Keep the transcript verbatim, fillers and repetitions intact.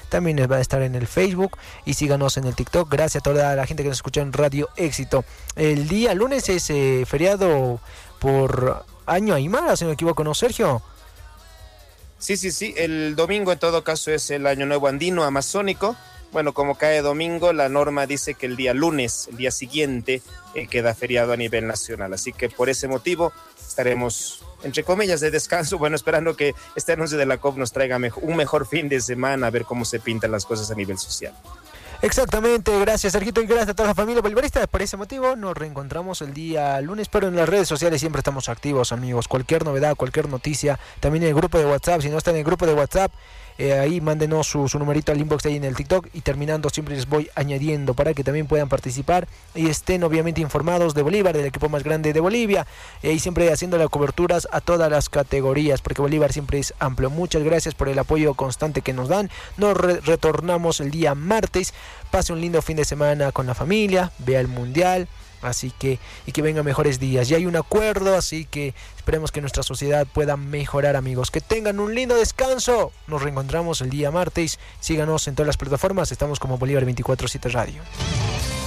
también va a estar en el Facebook y síganos en el TikTok. Gracias a toda la gente que nos escucha en Radio Éxito. El día lunes es eh, feriado por Año Aymara, si no me equivoco, ¿no, Sergio? Sí, sí, sí, el domingo en todo caso es el Año Nuevo Andino Amazónico. Bueno, como cae domingo, la norma dice que el día lunes, el día siguiente, eh, queda feriado a nivel nacional. Así que por ese motivo estaremos, entre comillas, de descanso. Bueno, esperando que este anuncio de la C O P nos traiga mejor, un mejor fin de semana, a ver cómo se pintan las cosas a nivel social. Exactamente, gracias Sergito y gracias a toda la familia bolivarista. Por ese motivo nos reencontramos el día lunes, pero en las redes sociales siempre estamos activos, amigos. Cualquier novedad, cualquier noticia, también en el grupo de WhatsApp. Si no están en el grupo de WhatsApp, eh, ahí mándenos su, su numerito al inbox ahí en el TikTok, y terminando siempre les voy añadiendo para que también puedan participar y estén obviamente informados de Bolívar, del equipo más grande de Bolivia, y ahí siempre haciendo las coberturas a todas las categorías, porque Bolívar siempre es amplio. Muchas gracias por el apoyo constante que nos dan. Nos re- retornamos el día martes. Pase un lindo fin de semana con la familia, vea el mundial, así que, y que vengan mejores días. Ya hay un acuerdo, así que esperemos que nuestra sociedad pueda mejorar, amigos. Que tengan un lindo descanso. Nos reencontramos el día martes. Síganos en todas las plataformas. Estamos como Bolívar veinticuatro siete Radio.